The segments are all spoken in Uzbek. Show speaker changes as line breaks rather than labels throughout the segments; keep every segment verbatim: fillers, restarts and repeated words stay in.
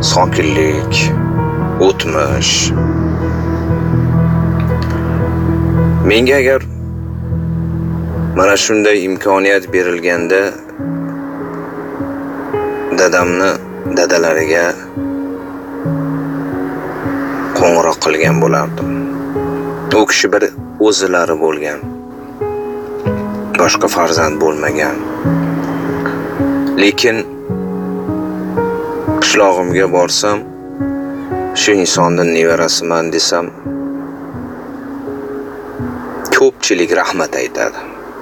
sokinlik, o'tmish. Menga agar mana shunday imkoniyat berilganda dadamni dadalariga qo'ng'iroq qilgan bo'lardim. U kishi bir o'zilari bo'lgan. Boshqa farzand bo'lmagan. Lekin qishlog'imga borsam, shu insonning nevarasiman desam, ko'pchilik rahmat aytadi.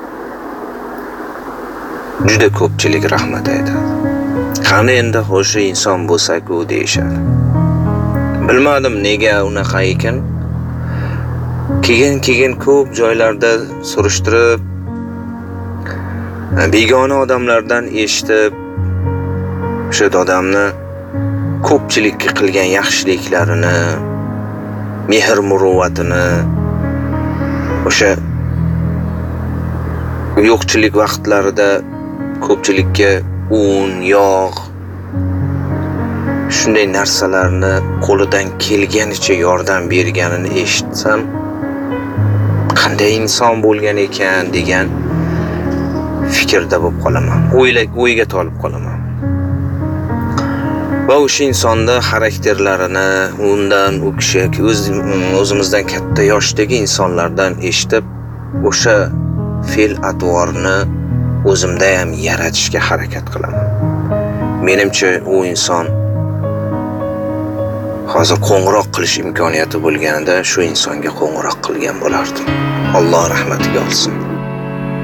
Juda ko'pchilik rahmat aytadi. Qani endi o'sha inson bo'lsa-ku deyishadi. Bilmadim nega unaqa ekan. Keyin-keyin ko'p joylarda surishtirib, begona odamlardan eshitib, o'sha odamni ko'pchilikka qilgan yaxshiliklarini, mehr-muruvvatini, o'sha yo'qchilik vaqtlarida ko'pchilikka un, yog', shunday narsalarni qo'lidan kelganicha yordam berganini eshitsam, qanday inson bo'lgan ekan degan fikrda bo'lib qolaman. O'yla, o'yga tolib qolaman. Va o'sha insonda xarakterlarini, undan u kishi o'z o'zimizdan katta yoshdagi insonlardan eshitib, o'sha fe'l atvorni o'zimda ham yaratishga harakat qilaman. Menimcha u inson hozir qo'ng'iroq qilish imkoniyati bo'lganida shu insonga qo'ng'iroq qilgan bo'lardim. Alloh rahmatiga olsin.